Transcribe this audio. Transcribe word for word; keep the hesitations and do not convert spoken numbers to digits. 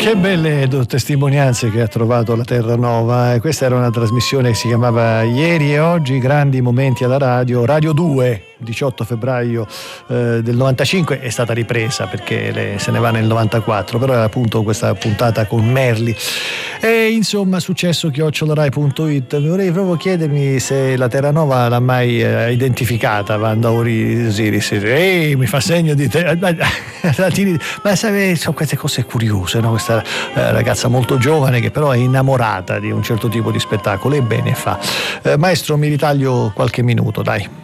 Che belle testimonianze che ha trovato la Terranova. Questa era una trasmissione che si chiamava Ieri e Oggi, grandi momenti alla radio, Radio due, diciotto febbraio eh, del novantacinque. È stata ripresa perché le, se ne va nel novantaquattro, però era appunto questa puntata con Merli. E insomma, successo chiocciola rai punto it. Vorrei proprio chiedermi se la Terranova l'ha mai eh, identificata Wanda Osiris. Ehi, mi fa segno di te. Ma sai, sono queste cose curiose, no? Questa eh, ragazza molto giovane che però è innamorata di un certo tipo di spettacolo e bene fa. Eh, maestro, mi ritaglio qualche minuto, dai.